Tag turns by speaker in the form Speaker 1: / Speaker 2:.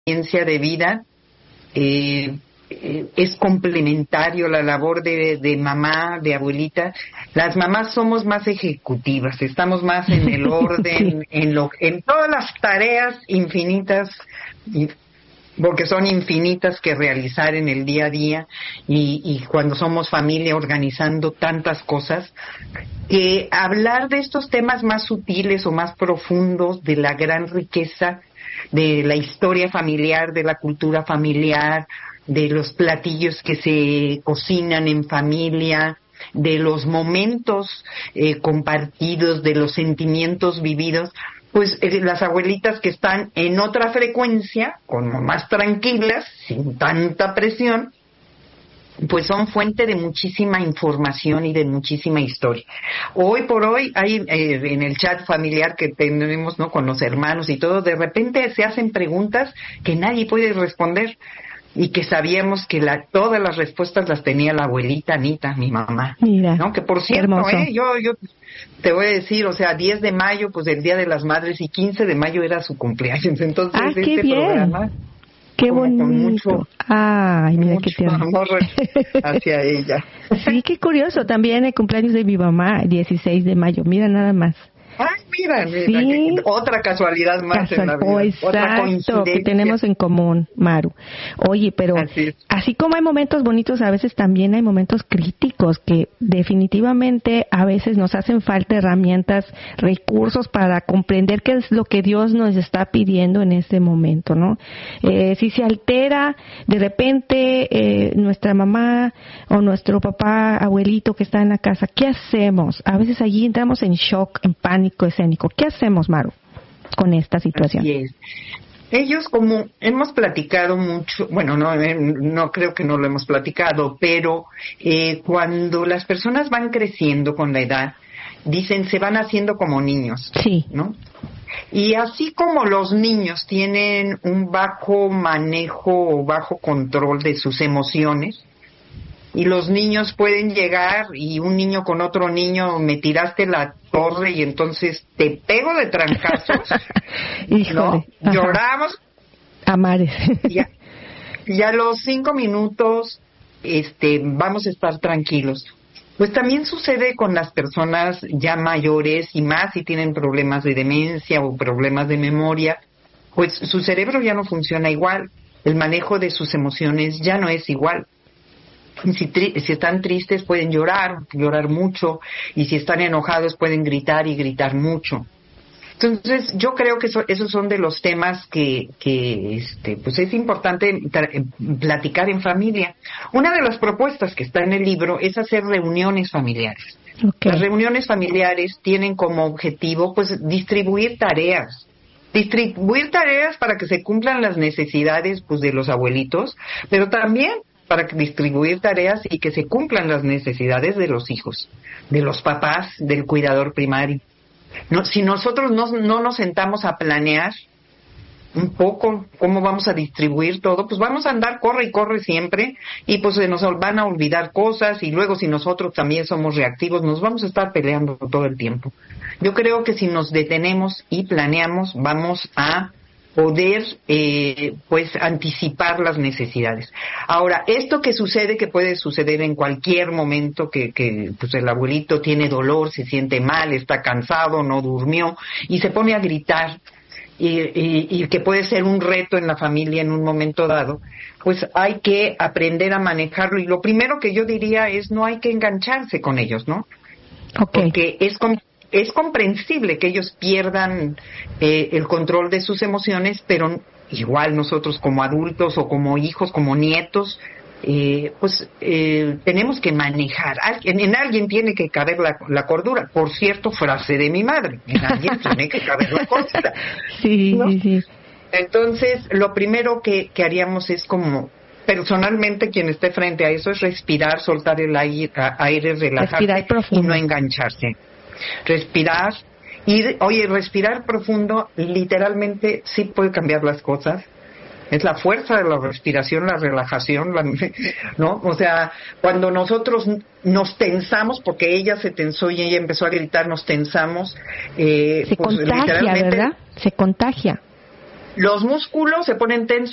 Speaker 1: experiencia de vida. Es complementario la labor de mamá, de abuelita. Las mamás somos más ejecutivas, estamos más en el orden, sí, en todas las tareas infinitas, porque son infinitas que realizar en el día a día, y cuando somos familia organizando tantas cosas, que hablar de estos temas más sutiles o más profundos, de la gran riqueza de la historia familiar, de la cultura familiar, de los platillos que se cocinan en familia, de los momentos compartidos, de los sentimientos vividos, pues las abuelitas que están en otra frecuencia, como más tranquilas, sin tanta presión, pues son fuente de muchísima información y de muchísima historia. Hoy por hoy hay en el chat familiar que tenemos, ¿no?, con los hermanos y todo, de repente se hacen preguntas que nadie puede responder, y que sabíamos que todas las respuestas las tenía la abuelita Anita, mi mamá.
Speaker 2: Mira,
Speaker 1: ¿no? Que por cierto, yo te voy a decir, o sea, 10 de mayo, pues el Día de las Madres, y 15 de mayo era su cumpleaños. Entonces,
Speaker 2: qué bien.
Speaker 1: Programa,
Speaker 2: qué bonito.
Speaker 1: Con mucho,
Speaker 2: ay, mira
Speaker 1: mucho
Speaker 2: qué tierno
Speaker 1: amor hacia ella.
Speaker 2: Sí, qué curioso, también el cumpleaños de mi mamá, 16 de mayo, mira nada más.
Speaker 1: Ay, mira,
Speaker 2: sí,
Speaker 1: otra casualidad más en la vida.
Speaker 2: Exacto, que tenemos en común, Maru. Oye, pero así como hay momentos bonitos, a veces también hay momentos críticos que definitivamente a veces nos hacen falta herramientas, recursos para comprender qué es lo que Dios nos está pidiendo en este momento, ¿no? Si se altera de repente nuestra mamá o nuestro papá, abuelito que está en la casa, ¿qué hacemos? A veces allí entramos en shock, en pánico escénico. ¿Qué hacemos, Maru, con esta situación?
Speaker 1: Así es. Ellos, como hemos platicado mucho, bueno, no creo que no lo hemos platicado, pero cuando las personas van creciendo con la edad, dicen, se van haciendo como niños,
Speaker 2: sí,
Speaker 1: ¿no? Y así como los niños tienen un bajo manejo o bajo control de sus emociones, y los niños pueden llegar, y un niño con otro niño, me tiraste la torre y entonces te pego de trancazos.
Speaker 2: Híjole,
Speaker 1: ¿no? Lloramos
Speaker 2: a mares.
Speaker 1: y a los 5 minutos vamos a estar tranquilos. Pues también sucede con las personas ya mayores, y más si tienen problemas de demencia o problemas de memoria, pues su cerebro ya no funciona igual, el manejo de sus emociones ya no es igual. Si están tristes pueden llorar mucho, y si están enojados pueden gritar y gritar mucho. Entonces yo creo que esos son de los temas que pues es importante platicar en familia. Una de las propuestas que está en el libro es hacer reuniones familiares.
Speaker 2: Okay.
Speaker 1: Las reuniones familiares tienen como objetivo pues distribuir tareas para que se cumplan las necesidades pues de los abuelitos, pero también para distribuir tareas y que se cumplan las necesidades de los hijos, de los papás, del cuidador primario. No, si nosotros no nos sentamos a planear un poco cómo vamos a distribuir todo, pues vamos a andar corre y corre siempre, y pues se nos van a olvidar cosas, y luego si nosotros también somos reactivos nos vamos a estar peleando todo el tiempo. Yo creo que si nos detenemos y planeamos, vamos a poder pues anticipar las necesidades. Ahora, esto que sucede, que puede suceder en cualquier momento, que pues el abuelito tiene dolor, se siente mal, está cansado, no durmió y se pone a gritar, y que puede ser un reto en la familia en un momento dado, pues hay que aprender a manejarlo. Y lo primero que yo diría es, no hay que engancharse con ellos, ¿no?
Speaker 2: Okay.
Speaker 1: Porque es comprensible que ellos pierdan el control de sus emociones, pero igual nosotros como adultos o como hijos, como nietos, tenemos que manejar. En alguien tiene que caber la cordura. Por cierto, frase de mi madre, en alguien tiene que caber la cordura.
Speaker 2: Sí, ¿no? Sí.
Speaker 1: Entonces, lo primero que haríamos es como... Personalmente, quien esté frente a eso es respirar, soltar el aire, relajarse y no engancharse. Respirar, respirar profundo literalmente sí puede cambiar las cosas. Es la fuerza de la respiración, la relajación, ¿no? O sea, cuando nosotros nos tensamos, porque ella se tensó y ella empezó a gritar, nos tensamos.
Speaker 2: Se contagia, ¿verdad? Se contagia.
Speaker 1: Los músculos se ponen tensos.